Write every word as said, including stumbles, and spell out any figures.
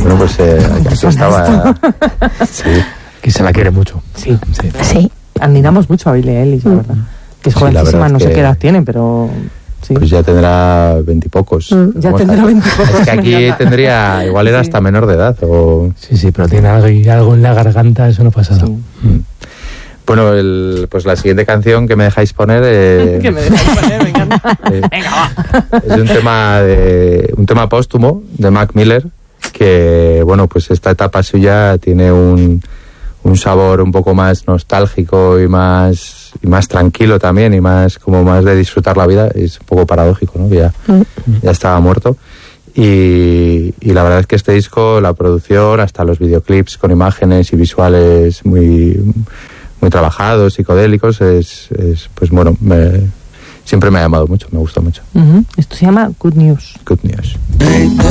Bueno, pues eh, aquí estaba. Sí, que se la quiere mucho. Sí, sí. sí. Admiramos mucho a Billie Eilish, la verdad. Que es Sí, la jovencísima, verdad no es sé que- qué edad tiene, pero... Sí. pues ya tendrá veintipocos. Mm, ya tendrá veintipocos. Es que aquí me encanta. tendría, igual era Sí. hasta menor de edad. O... Sí, sí, pero tiene algo, algo en la garganta, eso no pasa nada. Sí. Mm. Bueno, el, pues la siguiente canción que me dejáis poner eh, Que me dejáis poner, me encanta. eh, es de un tema de un tema póstumo de Mac Miller, que bueno, pues esta etapa suya tiene un, un sabor un poco más nostálgico y más y más tranquilo también, y más como más de disfrutar la vida. Es un poco paradójico, ¿no? Que ya, ya estaba muerto. Y, y la verdad es que este disco, la producción, hasta los videoclips con imágenes y visuales muy, muy trabajados, psicodélicos, es, es pues bueno, me, siempre me ha llamado mucho, me gusta mucho. Uh-huh. Esto se llama Good News. Good News.